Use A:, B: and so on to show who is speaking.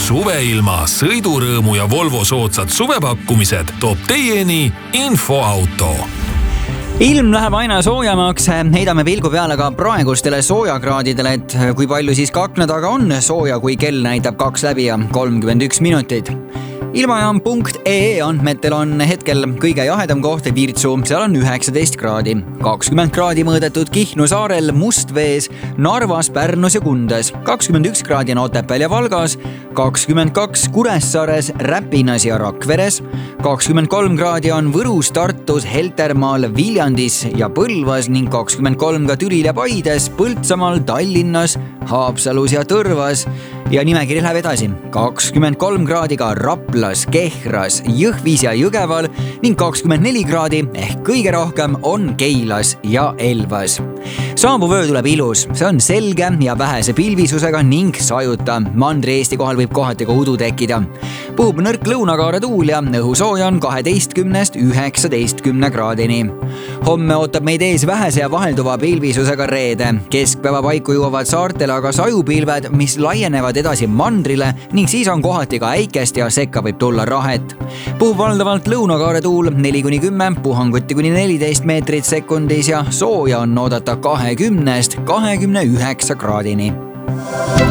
A: Suveilma, sõidurõõmu ja Volvo soodsad suvepakkumised toob teieni Infoauto.
B: Ilm läheb aina soojamaks, heidame pilgu peale ka praegustele soojakraadidele, et kui palju siis ka akna taga on sooja, kui kell näitab 2 läbi ja 31 minutit. Ilmajaam.ee andmetel on hetkel kõige jahedam koht Virtsu, seal on 19 kraadi. 20 kraadi mõõdetud Kihnu saarel, Mustvees, Narvas, Pärnus ja Kundas. 21 kraadi on Otepääl ja Valgas, 22 Kuressaares, Räpinas ja Rakveres. 23 kraadi on Võrus, Tartus, Heltermaal, Viljandis ja Põlvas ning 23 ka Türil ja Paides, Põltsamaal, Tallinnas, Haapsalus ja Tõrvas. Ja nimekiri läheb edasi. 23 kraadi ka Raplas, Kehras, Jõhvis ja Jõgeval ning 24 kraadi ehk kõige rohkem on Keilas ja Elvas. Saabuv öö tuleb ilus, see on selge ja vähese pilvisusega ning sajuta. Mandri-Eesti kohal võib kohati ka udu tekkida. Puhub nõrk lõunakaare tuul ja õhusooja on 12–19 kraadini. Homme ootab meid ees vähese ja vahelduva pilvisusega reede. Keskpäeva paiku jõuavad saartele aga sajupilved, mis laienevad edasi mandrile ning siis on kohati ka äikest ja sekka võib tulla rahet. Puhub valdavalt lõunakaare tuul 4–10, puhanguti kuni 14 meetrit sekundis ja sooja on oodata 20–29 kraadini.